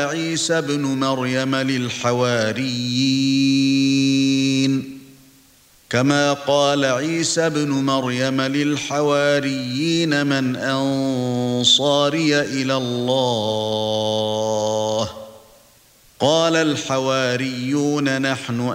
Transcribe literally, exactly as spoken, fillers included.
عيسى ابن مريم للحواريين كما قال عيسى ابن مريم للحواريين من أنصاري إلى الله قال الحواريون نحن